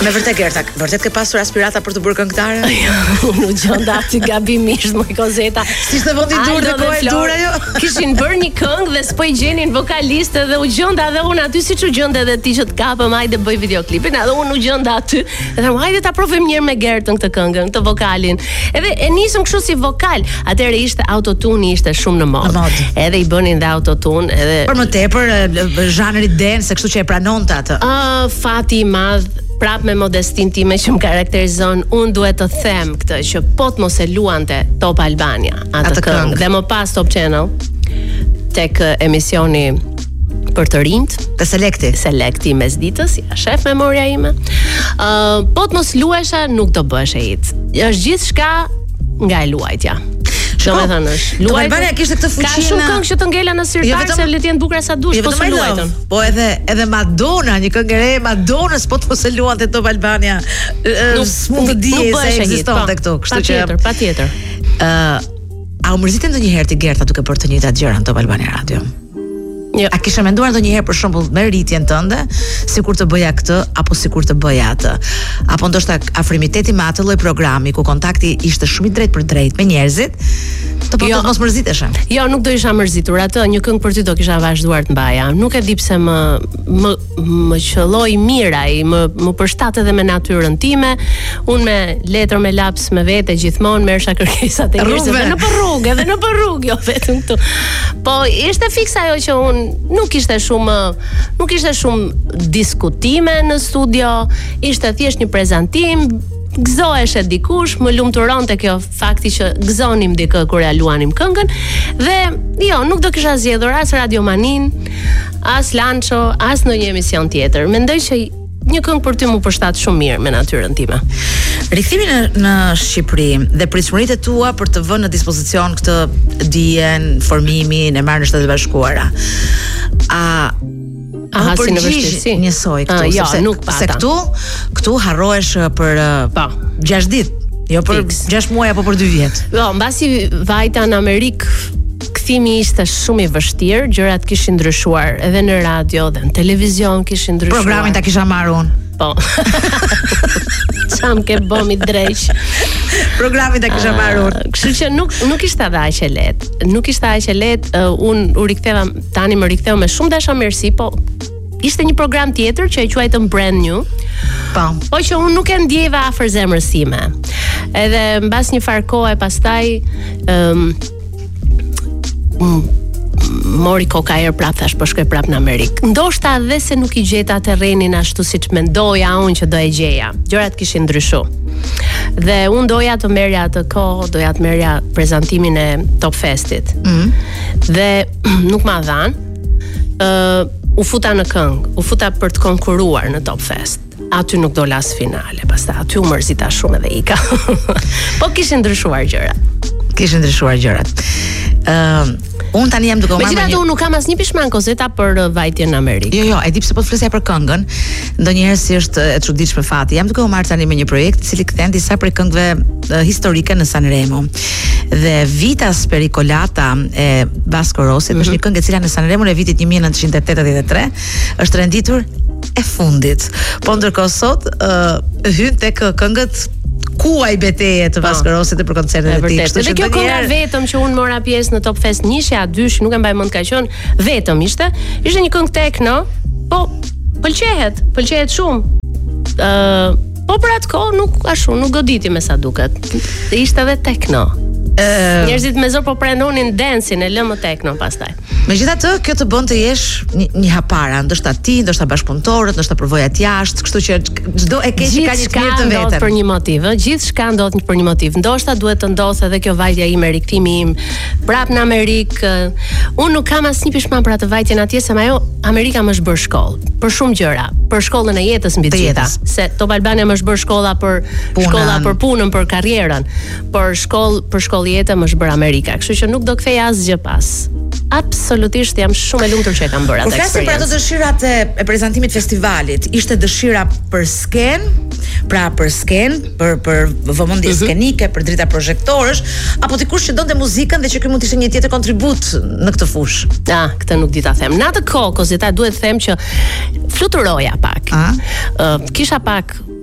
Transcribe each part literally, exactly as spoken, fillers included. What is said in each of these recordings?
Me vërtet Gerta, vërtet ke pasur aspirata për të bërë këngëtare? Unë u gjenda aty gabimisht më Kozeta. Si ishte vendi dur dhe kohë dur ajo? Kishin bërë një këngë dhe s'po i gjenin vokalistë dhe u gjenda edhe unë aty siç u gjenda edhe ti që të kapëm, hajde bëj videoklipin, edhe unë u gjenda aty. Dhe thamë, hajde ta provojmë një herë me Gertën këtë këngën, këtë vokalin. Edhe e nisëm kështu si vokal. Atëherë ishte autotune, ishte shumë në modë. Edhe i bënin dhe autotune, edhe Por më tepër zhanri dance, kështu që e pranonte atë. Ah, fati i madh. Prap me modestin time që më karakterizon, unë duhet të them këtë që po të mos e luante Top Albania atë, atë këngë dhe më pas Top Channel tek emisioni për të rinjt te Selekti Selekti mes ditës, ja shef memoria ime. Uh, po të mos luesha nuk do bëhesh e hit. Është gjithçka nga e luajtja. Do me thënë është. Luajtja Albania kishte këtë fuqinë. Ka shumë këngë që të ngela në sirtak se le të jenë bukura sa dush, po s'u luajtën. Po edhe edhe Madonna, një këngë e re e Madonës, po të mos e luante Top Albania. S'mund të dijë se ekzistonte këtu, kështu që patjetër, patjetër. Ë, a u mërziten ndonjëherë ti Gerta duke bërë të njëjtat gjëra në Top Albania Radio? Jo. A kishe menduar ndonjëherë për shembull me rritjen tënde, sikur të bëja këtë apo sikur të bëja atë? Apo ndoshta afrimiteti me atë lloj programi ku kontakti ishte shumë i drejt për drejt me njerëzit, të po jo, të mos mërziteshe? Jo, nuk do isha mërzitur. Atë një këngë për ty do kisha vazhduar të mbaja. Nuk e di pse më më më qelloi mirë ai, më më përshtat edhe me natyrën time. Unë me letër me laps me vete gjithmonë merrsha kërkesat e njerëzve në për rrugë, edhe në për rrugë, jo vetëm këtu. Po ishte fiks ajo që unë nuk ishte shumë nuk ishte shumë diskutime në studio, ishte thjesht një prezantim, gëzohesh e dikush, më lumturonte kjo fakti që gëzonim dikë kur ja luanim këngën dhe jo, nuk do kisha zgjedhur as Radio Manin, as Lancho, as në një emision tjetër. Mendoj që një këngë për ty më përshtat shumë mirë me natyrën time. Rikthimi në, në Shqipëri dhe pritshmëritë tua për të vënë në dispozicion këtë dijen, formimin e marrë në Shtetet e Bashkuara. A Aha, si në vështirësi. Njësoj këtu, ah, jo, sepse, nuk pata. Se këtu, këtu harrohesh për pa. gjashtë ditë, jo për gjashtë muaj apo për dy vjet. Jo, mbasi vajta në Amerikë, kthimi ishte shumë i vështirë, gjërat kishin ndryshuar edhe në radio dhe në televizion kishin ndryshuar. Programin ta kisha marrë unë. Po. Çam ke bëmi drejt. Programin ta kisha marrë unë. Kështu që nuk nuk ishte edhe aq e lehtë. Nuk ishte aq e lehtë. Uh, unë u riktheva tani më riktheu me shumë dashamirësi, po ishte një program tjetër që e quajtëm Brand New. Po. Po që unë nuk e ndjeva afër zemrës time. Edhe mbas një farë kohe pastaj ëm um, mori koka erë prap, thash po shkoj prap në Amerikë. Ndoshta edhe se nuk i gjeta terrenin ashtu siç mendoja unë që do e gjeja. Gjërat kishin ndryshuar. Dhe unë doja të merja atë kohë, doja të merja prezantimin e Top Festit. Mm. Dhe nuk ma dhan. Ë uh, u futa në këngë, u futa për të konkuruar në Top Fest. Aty nuk do las finale, pastaj aty u mërzita shumë edhe ika. Po kishin ndryshuar gjërat. Kishin ndryshuar gjërat. Ë uh, Unë tani jam duke u marrë. Megjithatë unë nuk kam asnjë pishman Kozeta për vajtjen në Amerikë. Jo, jo, e di pse po të flisja për këngën. Ndonjëherë si është e çuditshme fati. Jam duke u marrë tani me një projekt i cili kthen disa prej këngëve uh, historike në Sanremo. Dhe Vitas Pericolata e Vasco Rossit, mm-hmm. është një këngë e cila në Sanremo në vitit një mijë e nëntëqind e tetëdhjetë e tre është renditur e fundit. Po ndërkohë sot uh, hyn tek këngët kuaj beteje të Vasco Rossit për koncertet e tij. Kështu që kjo kënga vetëm që unë mora pjesë në Top Fest njëshja dysh, nuk e mbaj mend ka qenë, vetëm ishte, ishte një këngë techno, po pëlqehet, pëlqehet shumë. Ë, uh, po për atë kohë nuk ashtu, nuk goditi me sa duket. Ishte edhe techno. Uh, Njerëzit me zor po prandonin dancin e lëmë techno pastaj. Megjithatë, kjo të bën të jesh një, një hapara, ndoshta ti, ndoshta bashkëpunëtorët, ndoshta përvojat jashtë, kështu që çdo e keq ka një të mirë të vetën. Për një motiv, gjithçka ndodh për një motiv. Ndoshta duhet të ndodhë edhe kjo vajtja ime, rikthimi im prap në Amerikë. Unë nuk kam asnjë pishman për atë vajtjen atje, se ajo Amerika më është bërë shkollë për shumë gjëra, për shkollën e jetës mbi të gjitha. Se Top Albania më është bërë shkolla për punën. shkolla për punën, për karrierën, për shkollë për shkollë jetë më është bërë Amerika. Kështu që nuk do kthej asgjë pas. Absolutisht jam shumë e lumtur që e kam bërë atë eksperiencë. Kur flasim për ato dëshirat e, e prezantimit festivalit, ishte dëshira për sken, pra për sken, për për vëmendje uh-huh. skenike, për drita projektorësh, apo dikush që donte muzikën dhe që ky mund të ishte një tjetër kontribut në këtë fushë. Ah, këtë nuk di ta them. Në atë kohë, Kozeta, duhet të them që fluturoja pak. Uh, kisha pak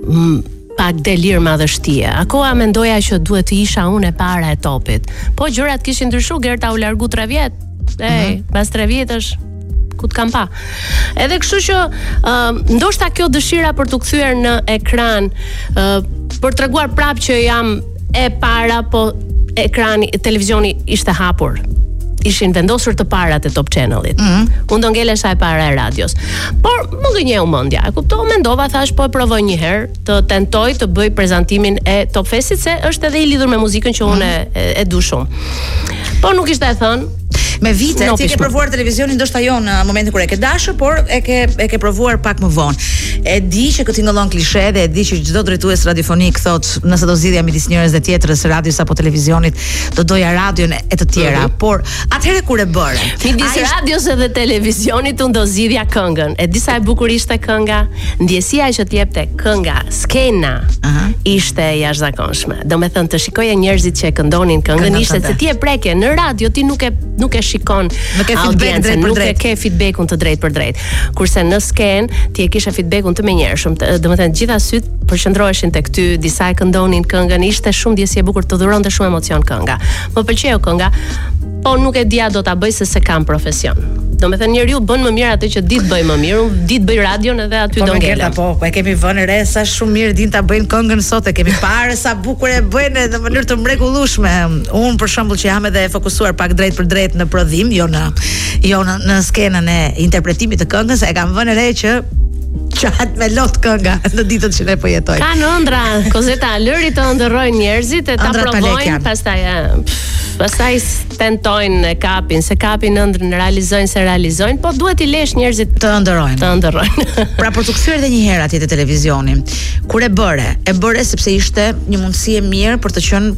pak delir madhështie. Akoha mendoja që duhet të isha unë e para e topit. Po gjërat kishin ndryshuar, Gerta u largu tre vjet. Ej, mm-hmm. pas tre vjetësh ku të kam pa. Edhe kështu që uh, ndoshta kjo dëshira për të kthyer në ekran, uh, për treguar prapë që jam e para, po ekrani, televizioni ishte hapur. Ishin vendosur të parat e Top Channelit. Mm-hmm. Unë do ngelesha e para e radios. Por më gënjeu mendja. E kuptova, mendova, thash po e provoj një herë të tentoj të bëj prezantimin e Top Festit, se është edhe i lidhur me muzikën që unë mm-hmm. e, e du shumë. Po nuk ishte e thënë. Me vite no, ti ke provuar televizionin, ndoshta jo në momentin kur e ke dashur, por e ke e ke provuar pak më vonë. E di që këtë ngëllon klishe dhe e di që çdo drejtues radiofonik thot, nëse do zgjidhja midis njërës dhe tjetrës, radios apo televizionit, do doja radion e të tjera. Mm-hmm. Por atëherë kur e bëre, midis radios edhe televizionit unë do zgjidhja këngën. E di sa e bukur ishte kënga, ndjesia që t'jepte kënga, skena, uh-huh. ishte jashtëzakonshme. Domethënë të shikoje njerëzit që e këndonin këngën, ishte se ti e preke në radio, ti nuk e nuk e shikon audiencën, nuk e ke feedbackun të drejt për drejt. Kurse në sken ti e kishe feedbackun të menjëhershëm. Domethënë gjitha syt përqendroheshin tek ty, disa e këndonin këngën, ishte shumë ndjesie e bukur, të dhuronte shumë emocion kënga. Më pëlqeu kënga, po nuk e dia do ta bëj se se kam profesion. Domethënë njeriu bën më mirë atë që di të bëj më mirë. Unë di të bëj radion edhe aty do ngelem. Po, po e kemi vënë re sa shumë mirë din ta bëjnë këngën sot, e kemi parë sa bukur e bëjnë në mënyrë të mrekullueshme. Unë për shembull që jam edhe fokusuar pak drejt për drejt në prodhim, jo në jo në, në skenën e interpretimit të këngës, e kam vënë re që qahet me lot kënga në ditët që ne po jetojmë. Ka në ëndra, Kozeta, lëri të ëndërrojnë njerëzit e ta provojnë, pastaj pastaj tentojnë e kapin, se kapin ëndrën, realizojnë se realizojnë, po duhet i lesh njerëzit të ëndërrojnë. Të ëndërrojnë. Pra për të kthyer edhe një herë atje te televizioni, kur e bëre, e bëre sepse ishte një mundësi e mirë për të qenë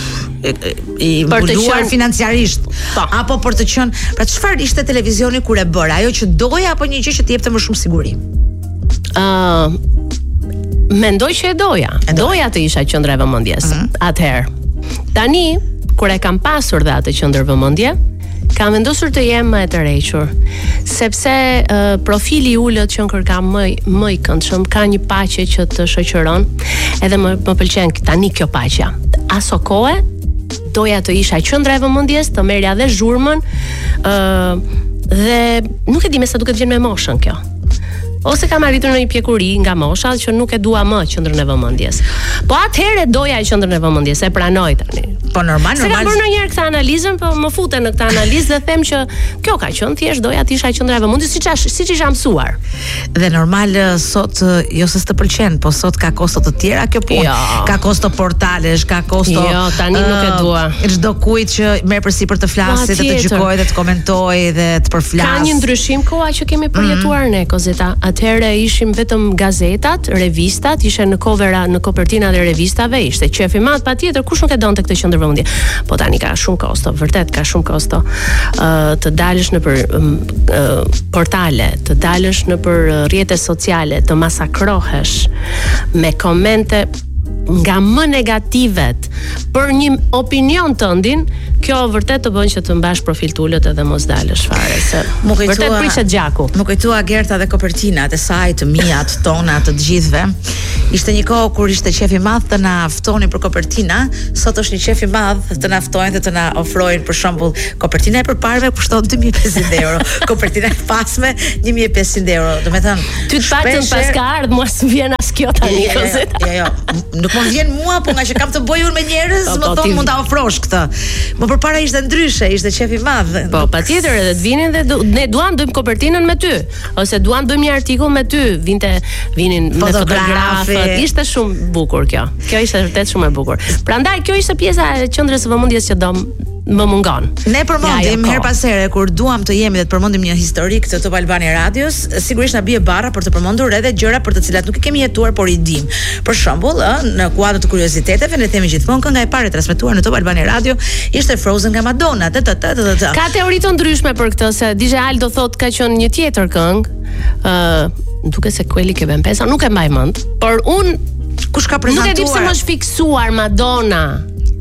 i mbuluar financiarisht, pa. Apo për të qenë, pra çfarë ishte televizioni kur e bëre? Ajo që doja apo një gjë që të jepte më shumë siguri? Ë uh, mendoj që e doja. E doja. doja të isha qendra e vëmendjes. Mm-hmm. Atëherë. Tani kur e kam pasur dhe atë qendër vëmendje, kam vendosur të jem më e tërhequr, sepse uh, profili i ulët që kërkam më më i këndshëm, ka një paqe që të shoqëron, edhe më më pëlqen tani kjo paqja. Aso kohë doja të isha qendra e vëmendjes, të merja dhe zhurmën, ë uh, dhe nuk e di me sa duket vjen me moshën kjo. Ose kam arritur në një pjekuri nga mosha që nuk e dua më qendrën e vëmendjes. Po atëherë doja qendrën e vëmendjes, e pranoj tani. Po normal, normal. Se kam bërë ndonjëherë këtë analizën, po më futen në këtë analizë dhe them që kjo ka qenë thjesht doja të isha qendra e vëmendjes siç siç isha mësuar. Dhe normal sot jo se s'të pëlqen, po sot ka kosto të tjera kjo punë. Jo. Ka kosto portalesh, ka kosto. Jo, tani uh, nuk e dua. Çdo kujt që merr përsipër të flasë, të të gjykojë dhe të komentojë dhe të përflas. Ka një ndryshim koha që kemi përjetuar mm-hmm. ne, Kozeta. Atëherë ishim vetëm gazetat, revistat, ishe në covera, në kopertinat e revistave, ishte qef i madh patjetër, kush nuk e donte këtë qendër vëmendje. Po tani ka shumë kosto, vërtet ka shumë kosto. Ë uh, të dalësh në për uh, portale, të dalësh në për rrjete sociale, të masakrohesh me komente nga më negativet për një opinion tëndin, kjo vërtet të bën që të mbash profil tullët edhe mos dalësh fare, se kujtua, vërtet prishet gjaku. Më kujtua Gerta dhe kopertinat e saj, të mia, të tona, të gjithëve. Ishte një kohë kur ishte qef i madh të na ftonin për kopertina, sot është një qef i madh të na ftojnë dhe të na ofrojnë për shembull kopertina e përparëve kushton dy mijë e pesëqind euro, kopertina e pasme një mijë e pesëqind euro. Do të thënë, ty të paktën pas ka ardhur, mos vjen as kjo tani, Kozeta. Jo, jo, nuk më vjen mua, po nga që kam të bëj unë me njerëz, më thon mund ta ofrosh këtë. Më përpara ishte ndryshe, ishte qef i madh. Po, patjetër edhe të vinin dhe du, ne duam bëjmë kopertinën me ty, ose duam bëjmë një artikull me ty, vinte vinin me fotografët, ishte shumë bukur kjo. Kjo ishte vërtet shumë e bukur. Prandaj kjo ishte pjesa e qendrës së vëmendjes që do më mungon. Ne përmendim her pas here kur duam të jemi dhe të përmendim një historik të Top Albania Radios, sigurisht na bie barra për të përmendur edhe gjëra për të cilat nuk i kemi jetuar por i dim. Për shembull, ë, në kuadër të kurioziteteve ne themi gjithmonë kënga e parë e transmetuar në Top Albania Radio ishte Frozen nga Madonna. Të të të të të. Ka teori të ndryshme për këtë, se D J Aldo thotë ka qenë një tjetër këngë, ë, uh, duke se Quelli che ben pensa, nuk e mbaj mend, por un kush ka prezantuar? Nuk e di pse më është fiksuar Madonna.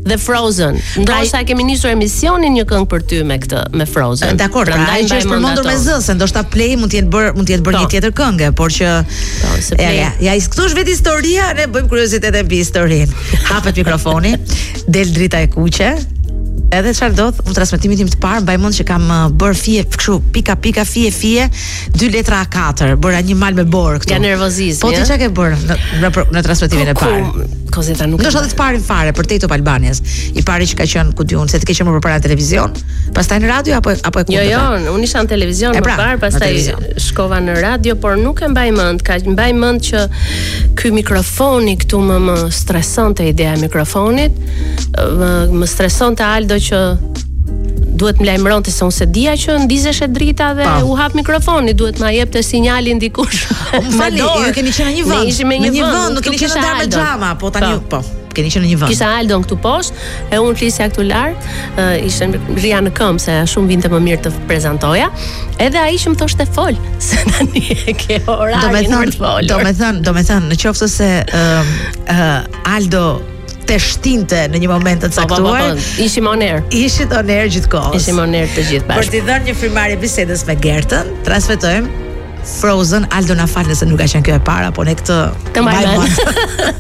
dhe Frozen. Ndoshta kemi nisur emisionin një këngë për ty me këtë, me Frozen. Dakor, pra ai që është përmendur me Z, se ndoshta Play mund të jetë bër, mund të jetë bër një tjetër këngë, por që ja, ja, ja, këtu është vetë historia, ne bëjmë kuriozitete mbi historinë. Hapet mikrofoni, del drita e kuqe. Edhe çfarë do të transmetimin tim të parë, mbaj mend që kam uh, bër fije kështu, pika pika fije fije, dy letra A katër, bëra një mal me bor këtu. Ja nervozizmi. Po ti çka ke bër në në, në transmetimin e parë? Kozeta nuk. Ndoshta të parin fare për Tej Top Albanias. I pari që ka qenë ku diun, se ti ke qenë më përpara në televizion, pastaj në radio apo apo e kundërta? Jo, jo, unë isha në televizion më parë, pastaj shkova në radio, por nuk e mbaj mend, ka mbaj mend që ky mikrofoni këtu më më stresonte ideja e mikrofonit, më, më stresonte Aldo që duhet më lajmëronte se unë se dija që ndizesh e drita dhe pa. U hap mikrofoni, duhet ma jepte sinjalin dikush. Më fali, ju keni qenë në një vend. Ne ishim në një vend, nuk keni qenë ndar me xhama, po tani po. Keni qenë në një vend. Kisha Aldon këtu poshtë, e unë flisja këtu lart, uh, ishte rria në këmbë se shumë vinte më mirë të prezantoja. Edhe ai që më thoshte fol, se tani e ke orarin për të folur. Do me thënë, do me thënë, në qoftë se uh, uh, Aldo të shtinte në një moment të caktuar. Po, po, po, ishim on air. Ishit on air gjithkohës. Ishim on air të gjithë bashkë. Për t'i dhënë një frymëmarrje bisedës me Gertën, transmetojmë Frozen. Aldo na fal nëse nuk ka qenë kjo e para, po ne këtë të mbajmë.